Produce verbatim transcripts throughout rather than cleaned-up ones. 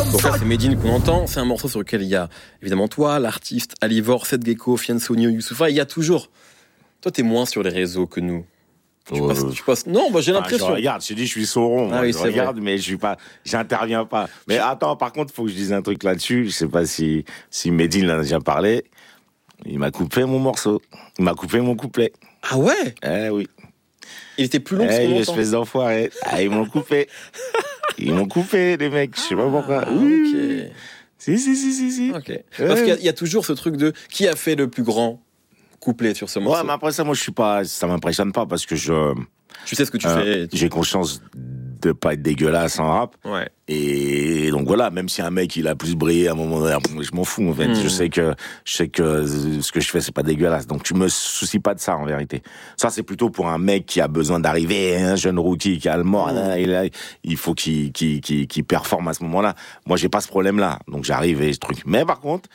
Donc là, c'est Medine qu'on entend. C'est un morceau sur lequel il y a évidemment toi, l'artiste, Alivor, Seth Gecko, Fianzonio, Youssoupha. Il y a toujours. Toi, t'es moins sur les réseaux que nous. Tu, Oh, passes, tu passes. Non, moi j'ai enfin, l'impression. Je regarde, je te dis, je suis sauron. Ah oui, je c'est regarde, vrai. mais je suis pas, j'interviens pas. Mais attends, par contre, faut que je dise un truc là-dessus. Je sais pas si, si Medine en a déjà parlé. Il m'a coupé mon morceau. Il m'a coupé mon couplet. Ah ouais. Eh oui. Il était plus long que ce Eh, qu'on une entend. espèce d'enfoiré. Ah, ils m'ont coupé. Ils m'ont coupé, les mecs. Je sais pas pourquoi. Ah, Oui. ok. Si, si, si, si, si. Ok. Parce qu'il y a, il y a toujours ce truc de qui a fait le plus grand couplet sur ce morceau. Ouais, mais après ça, moi, je suis pas, ça m'impressionne pas parce que je, Tu sais ce que tu euh, fais. Tu... j'ai conscience de pas être dégueulasse en rap. Ouais. Et donc voilà, même si un mec il a plus brillé à un moment donné, je m'en fous en fait. Mm. Je sais que je sais que ce que je fais c'est pas dégueulasse. Donc tu me soucies pas de ça en vérité. Ça c'est plutôt pour un mec qui a besoin d'arriver, un jeune rookie qui a le mort, Mm. il, a, il faut qu'il qu'il qu'il qu'il performe à ce moment-là. Moi j'ai pas ce problème-là. Donc j'arrive et ce truc. Mais par contre,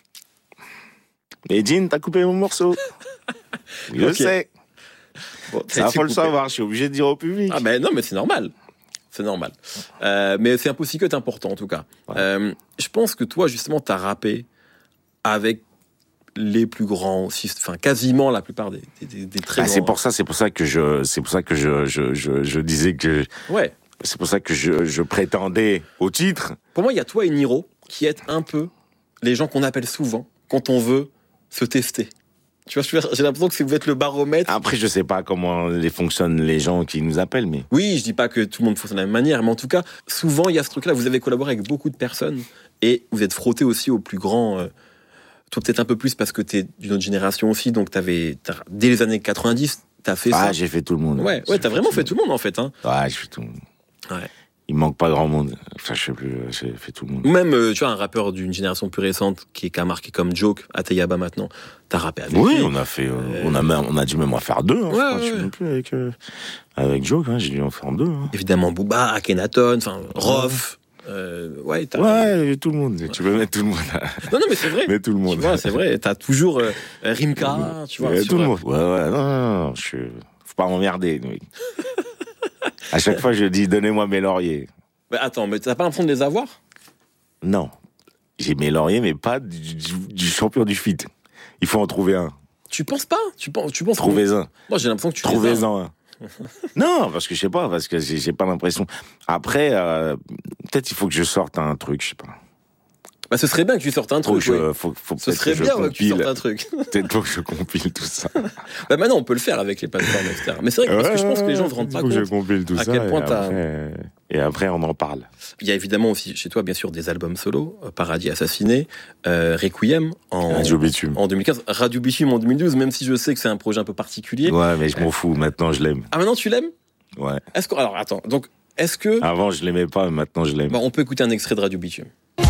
Medine, t'as coupé mon morceau. Je Ok. sais. Bon, Ça faut le savoir. Je suis obligé de dire au public. Ah ben non, mais c'est normal. C'est normal. Euh, mais c'est un peu aussi que important, en tout cas. Ouais. Euh, je pense que toi, justement, t'as rappé avec les plus grands, si- enfin, quasiment la plupart des, des, des très Ah, grands. c'est pour ça, c'est pour ça que je, c'est pour ça que je, je, je, je disais que, Ouais. c'est pour ça que je, je prétendais au titre. Pour moi, il y a toi et Niro qui êtes un peu les gens qu'on appelle souvent quand on veut se tester. Tu vois, je veux dire, j'ai l'impression que si vous êtes le baromètre. Après, je sais pas comment les fonctionnent les gens qui nous appellent, mais. Oui, je dis pas que tout le monde fonctionne de la même manière, mais en tout cas, souvent, il y a ce truc-là. Vous avez collaboré avec beaucoup de personnes et vous êtes frotté aussi aux plus grands. Euh, toi, peut-être un peu plus parce que t'es d'une autre génération aussi, donc t'avais, t'as, dès les années quatre-vingt-dix, t'as fait Ah, ça. j'ai fait tout le monde. Ouais, J'ai ouais, t'as fait vraiment tout fait tout le monde, en fait, hein. Ouais, j'ai fait tout le monde. Ouais. Il manque pas grand monde. Enfin, je sais plus, j'ai fait tout le monde. Ou même, euh, tu vois, un rappeur d'une génération plus récente qui est qui a marqué comme Joke, Ateyaba maintenant. T'as rappé avec Oui, lui. on a fait, euh, on a même, on a dû même en faire deux, hein, Ouais, je crois, ouais, je sais ouais. même plus avec, euh, avec Joke, hein, j'ai dû en faire deux, hein. Évidemment, Booba, Akhenaton, enfin, Rof. Euh, ouais, t'as... Ouais, il y a tout le monde. Tu peux mettre tout le monde. Non, non, mais c'est vrai. Mais tout le monde. Tu vois, c'est vrai. T'as toujours euh, Rimka, tu vois. Ouais, sur- tout le monde. Ouais, ouais, non, non, non, je suis... Faut pas m'emmerder, mec. À chaque fois, je dis, donnez-moi mes lauriers. Mais attends, mais t'as pas l'impression de les avoir? Non. J'ai mes lauriers, mais pas du, du, du champion du feat. Il faut en trouver un. Tu penses pas? Tu penses, tu penses Trouvez-en. Moi, j'ai l'impression que tu les as. Trouvez-en un. Non, parce que je sais pas, parce que j'ai, j'ai pas l'impression. Après, euh, peut-être il faut que je sorte un truc, je sais pas. Bah, ce serait bien que tu sortes un Faut que truc. je, ouais. faut, faut Ce peut-être serait que je bien ouais, que tu compile. sortes un truc. Peut-être faut que je compile tout ça. Bah, maintenant, on peut le faire avec les plateformes, et cetera. Mais c'est vrai que, parce que je pense que les gens ne se rendent Il pas faut que compte. je compile tout à ça. quel point et, t'as- après, et après, on en parle. Il y a évidemment aussi chez toi, bien sûr, des albums solo. euh, Paradis Assassiné, euh, Requiem en, Radio Bitume. en deux mille quinze, Radio Bitume en deux mille douze, même si je sais que c'est un projet un peu particulier. Ouais, mais je m'en fous. Maintenant, je l'aime. Ah, maintenant, tu l'aimes? Ouais. Est-ce que, alors, attends. Donc, est-ce que, Avant, je l'aimais pas, mais maintenant, je l'aime. bah, on peut écouter un extrait de Radio Bitume?